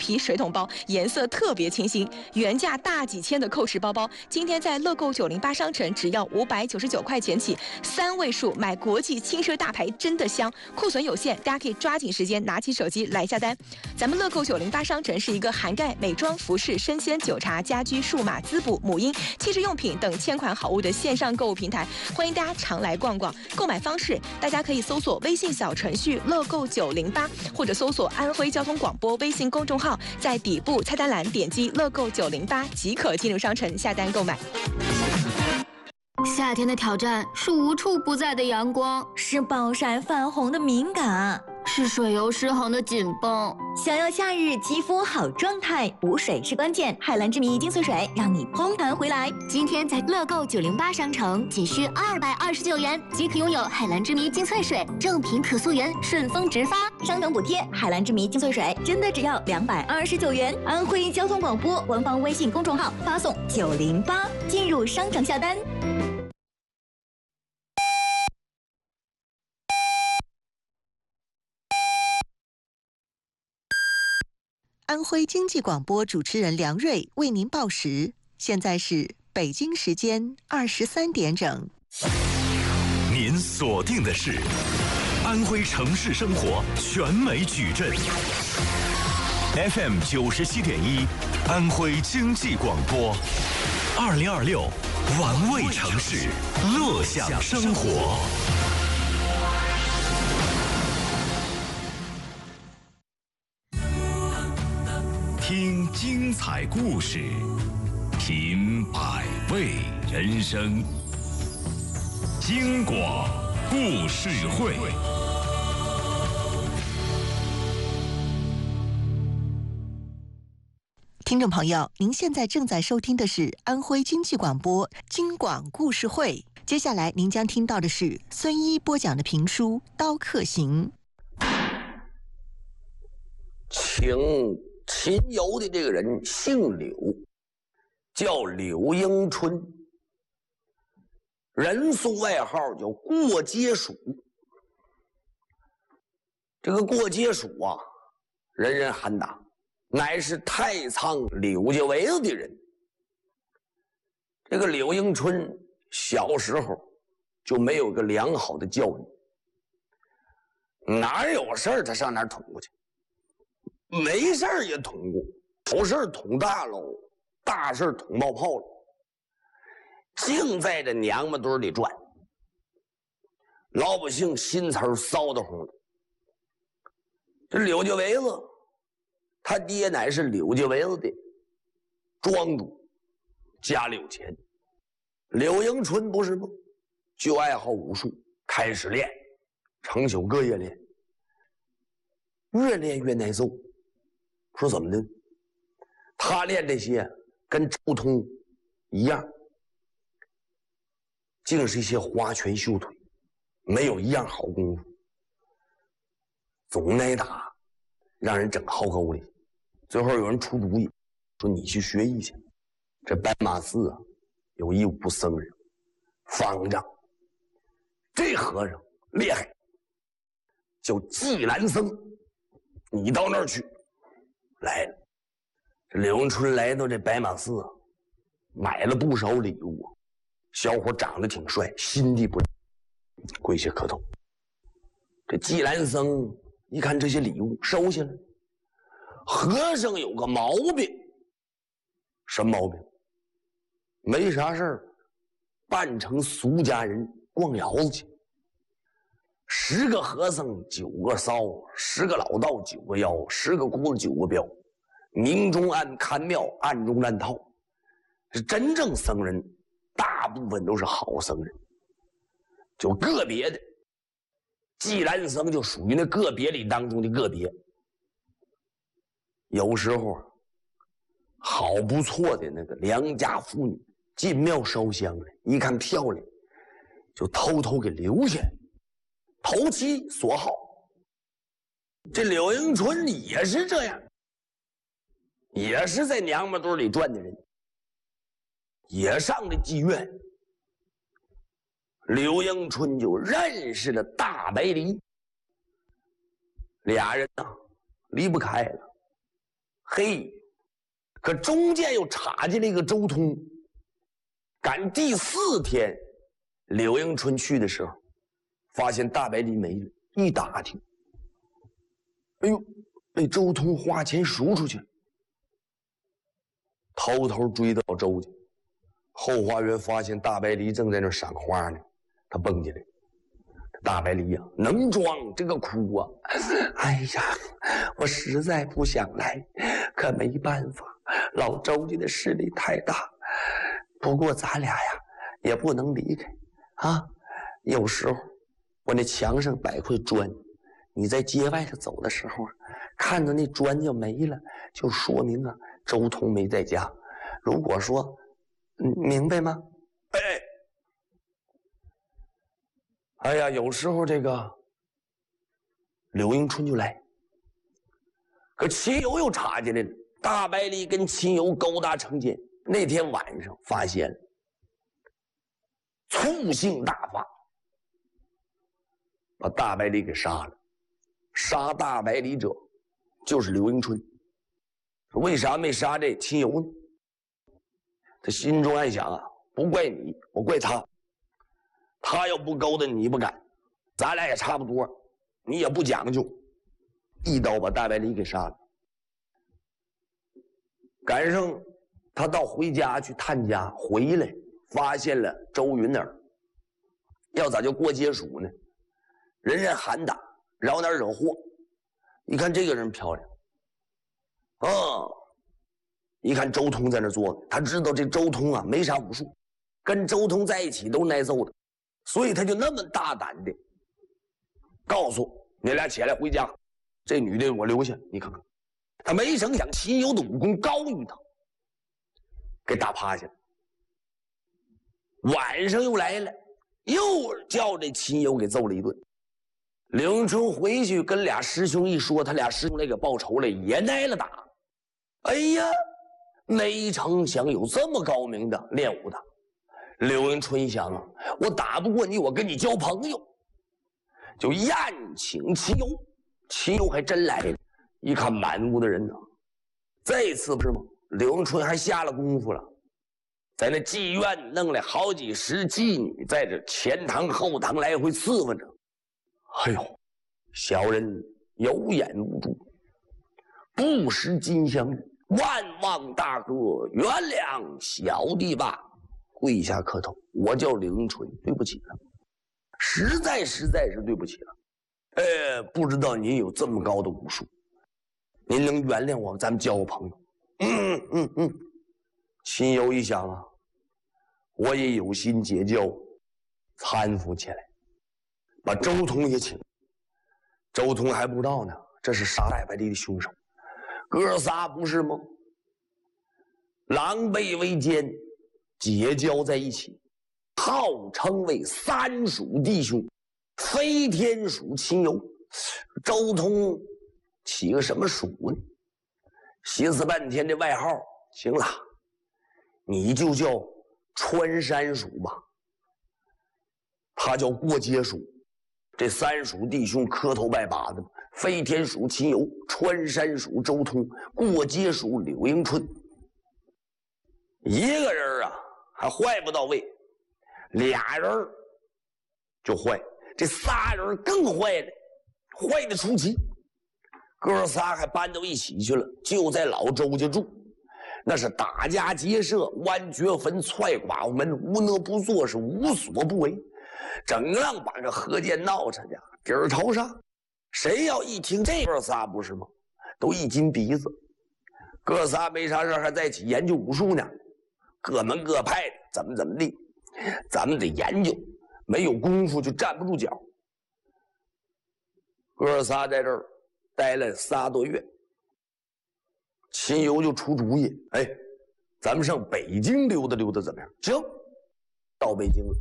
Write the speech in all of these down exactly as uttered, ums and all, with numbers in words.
皮水桶包，颜色特别清新，原价大几千的扣匙包包，今天在乐购九零八商城只要五百九十九块钱起，三位数买国际轻奢大牌真的香，库存有限，大家可以抓紧时间拿起手机来下单。咱们乐购九零八商城是一个涵盖美妆、服饰、生鲜、酒茶、家居、数码、滋补、母婴、汽车用品等千款好物的线上购物平台，欢迎大家常来逛逛。购买方式，大家可以搜索微信小程序乐购九零八，或者搜索安徽交通广播微信公众号，在底部菜单栏点击乐购九零八即可进入商城下单购买。 夏天的挑战是无处不在的阳光， 是暴晒泛红的敏感， 是水油失衡的紧绷。 想要夏日肌肤好状态，补水是关键。海蓝之谜精粹水让你蓬弹回来。 今天在乐购九零八商城，仅需二百二十九元即可拥有海蓝之谜精粹水，正品可溯源，顺丰直发， 商城补贴。海蓝之谜精粹水真的只要两百二十九元。安徽交通广播官方微信公众号发送九零八进入商城下单。 安徽经济广播主持人梁瑞为您报时，现在是北京时间二十三点整。 您锁定的是安徽城市生活全美矩阵 F M 九十七点一，安徽经济广播，二零二六玩味城市，乐享生活。听精彩故事，品百味人生。京广故事会， 听众朋友，您现在正在收听的是安徽经济广播京广故事会。接下来您将听到的是孙一播讲的评书《刀客行》。 请秦游的这个人姓柳，叫柳迎春，人送外号叫过街鼠。这个过街鼠啊，人人喊打，乃是太仓柳家围子的人。这个柳迎春小时候就没有个良好的教育，哪有事儿他上哪儿捅过去，没事儿也捅过，有事儿捅大喽，大事儿捅冒泡了，净在这娘们堆里转，老百姓心词骚得慌的。这柳家围子，他爹乃是柳家围子的庄主，家里有钱。柳迎春不是吗？就爱好武术，开始练，成宿各夜练，越练越耐揍。说怎么的？他练这些跟周通一样，竟是一些花拳绣腿，没有一样好功夫，总挨打，让人整好沟里。最后有人出主意，说你去学艺去。这白马寺啊，有一武僧人方丈，这和尚厉害，叫季兰僧，你到那儿去。来了，这柳迎春来到这白马寺啊，买了不少礼物。小伙长得挺帅，心地不赖，跪下磕头。这季兰僧一看这些礼物，收下了。和尚有个毛病，什么毛病？没啥事儿，扮成俗家人逛窑子去。十个和尚九个骚，十个老道九个妖，十个姑子九个彪，明中暗看庙，暗中乱套。是真正僧人，大部分都是好僧人，就个别的，季兰僧就属于那个别里当中的个别。有时候好不错的那个良家妇女进庙烧香来，一看漂亮，就偷偷给留下，投其所好。这柳迎春也是这样，也是在娘们堆里转的人，也上了妓院。柳迎春就认识了大白梨，俩人啊离不开了。 嘿，可中间又插进了一个周通。赶第四天，柳迎春去的时候，发现大白梨没了，一打听，哎呦，被周通花钱赎出去，偷偷追到周家后花园，发现大白梨正在那赏花呢，他蹦进来。大白梨呀、啊，能装这个哭啊！哎呀，我实在不想来，可没办法，老周家的势力太大。不过咱俩呀，也不能离开啊。有时候我那墙上摆块砖，你在街外头走的时候啊，看到那砖就没了，就说明啊，周通没在家。如果说，嗯，明白吗？哎。哎呀，有时候这个柳迎春就来，可秦游又插进来了。大白梨跟秦游勾搭成奸，那天晚上发现了，醋性大发，把大白梨给杀了。杀大白梨者就是柳迎春。为啥没杀这秦游呢？他心中暗想啊，不怪你，我怪他。他要不勾搭你不敢，咱俩也差不多，你也不讲究，一刀把大白梨给杀了。赶上他到回家去探家，回来发现了周云儿，要咋就过街署呢？人人喊打，绕哪惹祸？你看这个人漂亮，哦，一看周通在那坐呢，他知道这周通啊没啥武术，跟周通在一起都挨揍的。所以他就那么大胆的告诉你俩起来回家，这女的我留下。你看看，他没成想秦游的武功高于他，给打趴下了。晚上又来了，又叫这秦游给揍了一顿。柳迎春回去跟俩师兄一说，他俩师兄来给报仇来，也挨了打。哎呀，没成想有这么高明的练武的。柳迎春想啊，我打不过你，我跟你交朋友，就宴请秦游。秦游还真来了，一看满屋的人呢，这次不是吗？柳迎春还下了功夫了，在那妓院弄了好几十妓女，在这前堂后堂来回伺候着。哎呦，小人有眼无珠，不识金镶玉，万望大哥原谅小弟吧。跪下磕头，我叫柳迎春，对不起了，实在实在是对不起了。呃，不知道您有这么高的武术，您能原谅我，咱们交个朋友。嗯嗯嗯。秦游一想啊，我也有心结交，搀扶起来，把周通也请。周通还不知道呢，这是杀大白梨的凶手，哥仨不是吗？狼狈为奸。结交在一起，号称为三蜀弟兄，飞天蜀秦游。周通起个什么蜀呢？寻思半天，这外号行了，你就叫穿山蜀吧。他叫过街蜀。这三蜀弟兄磕头拜把子，飞天蜀秦游，穿山蜀周通，过街蜀柳迎春。一个人啊还坏不到位，俩人就坏，这仨人更坏了，坏的出奇。哥仨还搬到一起去了，就在老周家住，那是打家劫舍，剜掘坟，踹寡妇门，无恶不作，是无所不为，整让把这河间闹成的底儿朝上。谁要一听这哥仨不是吗，都一紧鼻子。哥仨没啥事还在一起研究武术呢，各门各派的，怎么怎么地，咱们得研究，没有功夫就站不住脚。哥仨在这儿待了仨多月，秦游就出主意，哎，咱们上北京溜达溜达怎么样？行，到北京了。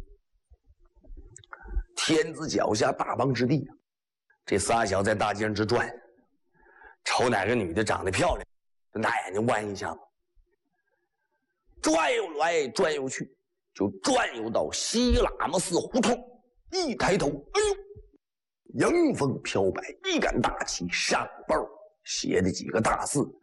天子脚下，大邦之地啊！这仨小在大街上直转，瞅哪个女的长得漂亮，就拿眼睛弯一下子，转悠来转悠去，就转悠到西喇嘛寺胡同。一抬头，哎呦，迎风飘摆，一杆大旗，上报写的几个大字：